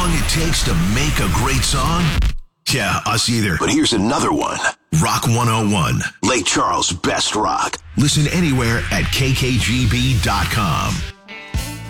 long it takes to make a great song? Yeah, us either. But here's another one. Rock 101. Lake Charles' best rock. Listen anywhere at kkgb.com.